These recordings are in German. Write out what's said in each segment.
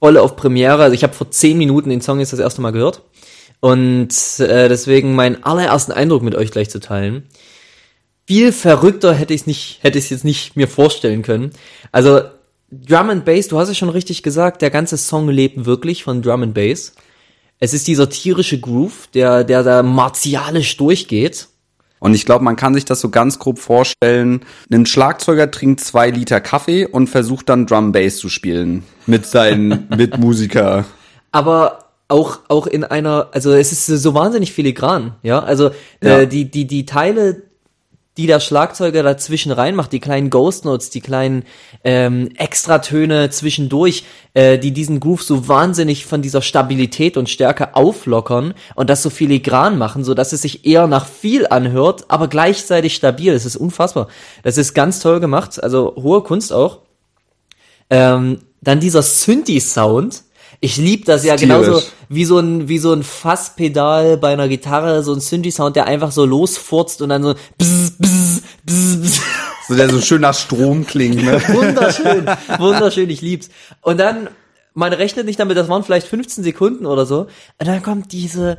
voll auf Premiere. Also ich habe vor 10 Minuten den Song jetzt das erste Mal gehört. Und deswegen meinen allerersten Eindruck mit euch gleich zu teilen. Viel verrückter hätte ich es jetzt nicht mir vorstellen können. Also Drum and Bass, du hast es schon richtig gesagt, der ganze Song lebt wirklich von Drum and Bass. Es ist dieser tierische Groove, der da martialisch durchgeht. Und ich glaube, man kann sich das so ganz grob vorstellen. Ein Schlagzeuger trinkt 2 Liter Kaffee und versucht dann Drum Bass zu spielen mit seinen Mitmusiker. Aber auch in einer, also es ist so wahnsinnig filigran, ja. Also die Teile, die der Schlagzeuger dazwischen reinmacht, die kleinen Ghost Notes, die kleinen Extratöne zwischendurch, die diesen Groove so wahnsinnig von dieser Stabilität und Stärke auflockern und das so filigran machen, so dass es sich eher nach viel anhört, aber gleichzeitig stabil. Es ist unfassbar. Das ist ganz toll gemacht, also hohe Kunst auch. Dann dieser Synthi-Sound. Ich liebe das ja genauso wie so ein Fasspedal bei einer Gitarre, so ein Synthi-Sound, der einfach so losfurzt und dann so bzz, bzz, bzz, bzz. So der so schön nach Strom klingt, ne? Wunderschön, ich lieb's. Und dann, man rechnet nicht damit, das waren vielleicht 15 Sekunden oder so, und dann kommt diese,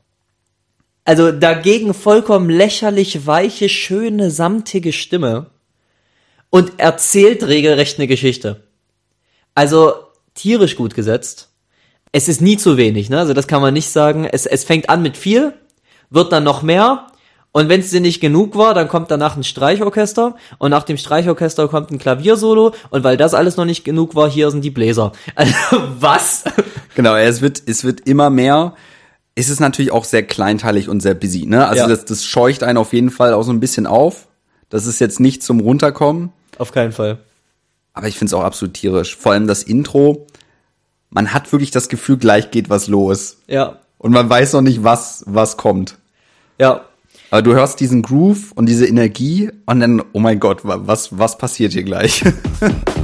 also dagegen vollkommen lächerlich weiche, schöne, samtige Stimme und erzählt regelrecht eine Geschichte. Also tierisch gut gesetzt. Es ist nie zu wenig, ne? Also das kann man nicht sagen. Es fängt an mit viel, wird dann noch mehr und wenn es dir nicht genug war, dann kommt danach ein Streichorchester und nach dem Streichorchester kommt ein Klaviersolo und weil das alles noch nicht genug war, hier sind die Bläser. Also was? Genau, es wird immer mehr. Es ist natürlich auch sehr kleinteilig und sehr busy, ne? Also das scheucht einen auf jeden Fall auch so ein bisschen auf. Das ist jetzt nicht zum Runterkommen. Auf keinen Fall. Aber ich finde es auch absolut tierisch. Vor allem das Intro. Man hat wirklich das Gefühl, gleich geht was los. Ja. Und man weiß noch nicht, was kommt. Ja. Aber du hörst diesen Groove und diese Energie und dann, oh mein Gott, was passiert hier gleich?